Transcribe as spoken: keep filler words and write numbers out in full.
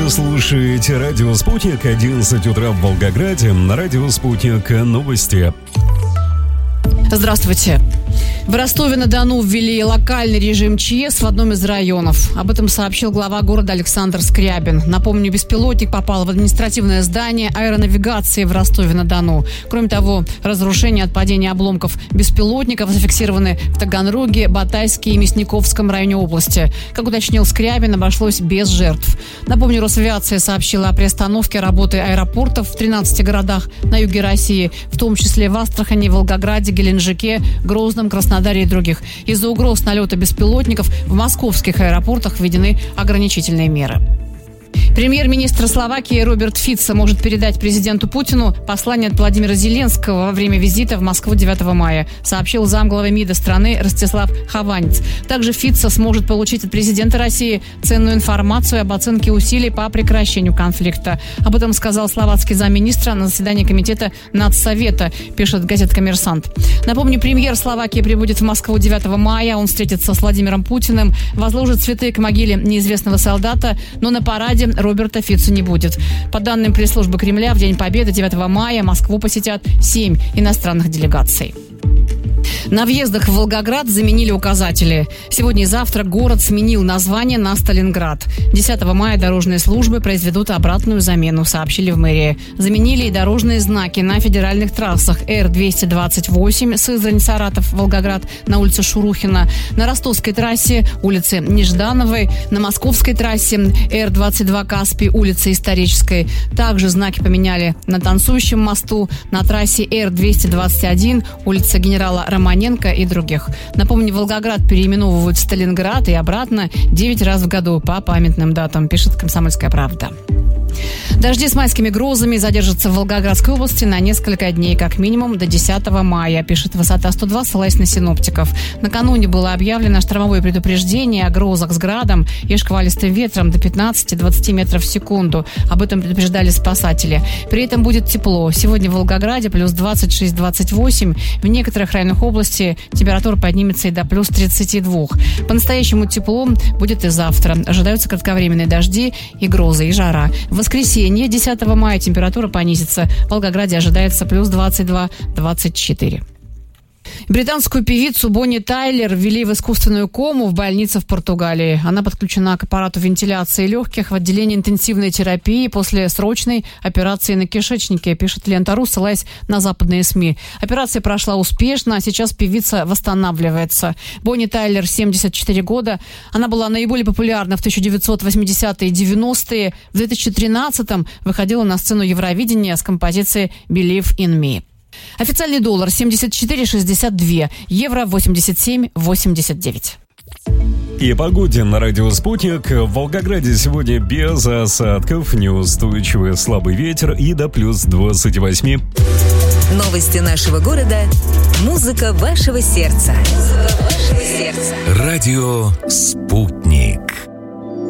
Вы слушаете радио «Спутник», одиннадцать утра в Волгограде. На радио «Спутник» новости. Здравствуйте. В Ростове-на-Дону ввели локальный режим ЧС в одном из районов. Об этом сообщил глава города Александр Скрябин. Напомню, беспилотник попал в административное здание аэронавигации в Ростове-на-Дону. Кроме того, разрушения от падения обломков беспилотников зафиксированы в Таганроге, Батайске и Мясниковском районе области. Как уточнил Скрябин, обошлось без жертв. Напомню, Росавиация сообщила о приостановке работы аэропортов в тринадцати городах на юге России, в том числе в Астрахани, Волгограде, Геленджике, Грозном, Краснодаре и других. Из-за угроз налета беспилотников в московских аэропортах введены ограничительные меры. Премьер-министр Словакии Роберт Фицо может передать президенту Путину послание от Владимира Зеленского во время визита в Москву девятого мая, сообщил замглавы МИДа страны Ростислав Хованец. Также Фицо сможет получить от президента России ценную информацию об оценке усилий по прекращению конфликта. Об этом сказал словацкий замминистра на заседании комитета Нацсовета, пишет газета «Коммерсант». Напомню, премьер Словакии прибудет в Москву девятого мая. Он встретится с Владимиром Путиным, возложит цветы к могиле неизвестного солдата, но на параде Роберта Фицо не будет. По данным пресс-службы Кремля, в День Победы девятого мая Москву посетят семь иностранных делегаций. На въездах в Волгоград заменили указатели. Сегодня и завтра город сменил название на Сталинград. десятого мая дорожные службы произведут обратную замену, сообщили в мэрии. Заменили и дорожные знаки на федеральных трассах Р двести двадцать восемь Сызрань-Саратов-Волгоград на улице Шурухина, на Ростовской трассе улице Неждановой, на Московской трассе Р двадцать два Каспий, улице Исторической. Также знаки поменяли на Танцующем мосту, на трассе Р двести двадцать один, улица генерала Романенко и других. Напомню, Волгоград переименовывают в Сталинград и обратно девять раз в году по памятным датам, пишет «Комсомольская правда». Дожди с майскими грозами задержатся в Волгоградской области на несколько дней, как минимум до десятого мая, пишет «Высота сто два», ссылаясь на синоптиков. Накануне было объявлено штормовое предупреждение о грозах с градом и шквалистым ветром до пятнадцати-двадцати метров в секунду. Об этом предупреждали спасатели. При этом будет тепло. Сегодня в Волгограде плюс двадцать шесть - двадцать восемь. В некоторых районах области температура поднимется и до плюс тридцати двух. По-настоящему тепло будет и завтра. Ожидаются кратковременные дожди и грозы, и жара. В воскресенье, десятого мая, температура понизится. В Волгограде ожидается плюс двадцать два - двадцать четыре. Британскую певицу Бонни Тайлер ввели в искусственную кому в больнице в Португалии. Она подключена к аппарату вентиляции легких в отделении интенсивной терапии после срочной операции на кишечнике, пишет Лента.ру, ссылаясь на западные СМИ. Операция прошла успешно, а сейчас певица восстанавливается. Бонни Тайлер, семьдесят четыре года. Она была наиболее популярна в тысяча девятьсот восьмидесятые и девяностые. В две тысячи тринадцатом выходила на сцену Евровидения с композицией «Believe in Me». Официальный доллар семьдесят четыре шестьдесят два, евро восемьдесят семь восемьдесят девять. И о погоде на радио «Спутник». В Волгограде сегодня без осадков, неустойчивый слабый ветер и до плюс двадцати восьми. Новости нашего города. Музыка вашего сердца. Музыка вашего сердца. Радио «Спутник».